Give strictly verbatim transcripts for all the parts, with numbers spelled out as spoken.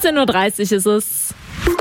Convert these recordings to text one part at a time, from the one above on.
siebzehn Uhr dreißig ist es.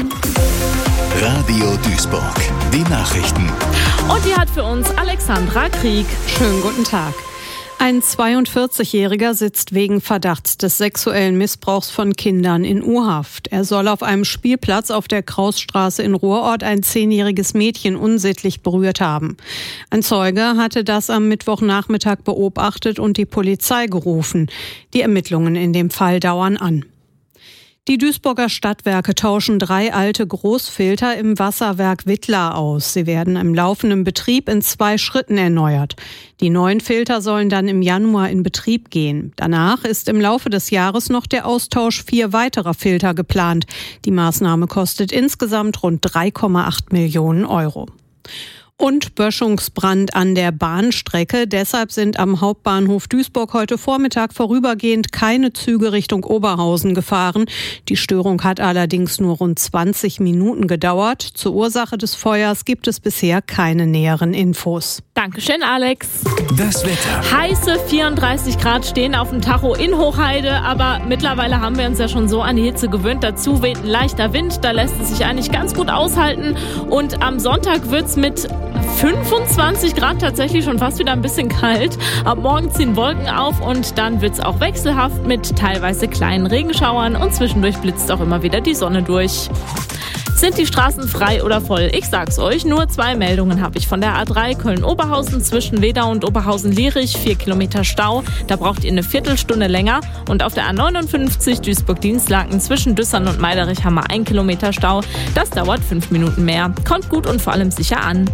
Radio Duisburg, die Nachrichten. Und die hat für uns Alexandra Krieg. Schönen guten Tag. Ein zweiundvierzigjähriger sitzt wegen Verdachts des sexuellen Missbrauchs von Kindern in U-Haft. Er soll auf einem Spielplatz auf der Krausstraße in Ruhrort ein zehnjähriges Mädchen unsittlich berührt haben. Ein Zeuge hatte das am Mittwochnachmittag beobachtet und die Polizei gerufen. Die Ermittlungen in dem Fall dauern an. Die Duisburger Stadtwerke tauschen drei alte Großfilter im Wasserwerk Wittlar aus. Sie werden im laufenden Betrieb in zwei Schritten erneuert. Die neuen Filter sollen dann im Januar in Betrieb gehen. Danach ist im Laufe des Jahres noch der Austausch vier weiterer Filter geplant. Die Maßnahme kostet insgesamt rund drei Komma acht Millionen Euro. Und Böschungsbrand an der Bahnstrecke. Deshalb sind am Hauptbahnhof Duisburg heute Vormittag vorübergehend keine Züge Richtung Oberhausen gefahren. Die Störung hat allerdings nur rund zwanzig Minuten gedauert. Zur Ursache des Feuers gibt es bisher keine näheren Infos. Dankeschön, Alex. Das Wetter. Heiße vierunddreißig Grad stehen auf dem Tacho in Hochheide, aber mittlerweile haben wir uns ja schon so an die Hitze gewöhnt. Dazu weht ein leichter Wind, da lässt es sich eigentlich ganz gut aushalten. Und am Sonntag wird's mit fünfundzwanzig Grad tatsächlich schon fast wieder ein bisschen kalt. Ab morgen ziehen Wolken auf und dann wird's auch wechselhaft mit teilweise kleinen Regenschauern und zwischendurch blitzt auch immer wieder die Sonne durch. Sind die Straßen frei oder voll? Ich sag's euch, nur zwei Meldungen habe ich von der A drei Köln-Oberhausen zwischen Wedau und Oberhausen-Lierich, vier Kilometer Stau, da braucht ihr eine Viertelstunde länger. Und auf der A neunundfünfzig Duisburg-Dienstlaken zwischen Düssern und Meiderich haben wir ein Kilometer Stau, das dauert fünf Minuten mehr. Kommt gut und vor allem sicher an.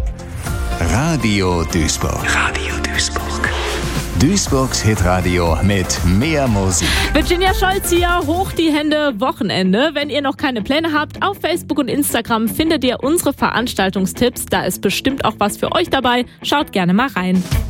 Radio Duisburg. Radio Duisburg. Duisburgs Hitradio mit mehr Musik. Virginia Scholz hier, hoch die Hände, Wochenende. Wenn ihr noch keine Pläne habt, auf Facebook und Instagram findet ihr unsere Veranstaltungstipps. Da ist bestimmt auch was für euch dabei. Schaut gerne mal rein.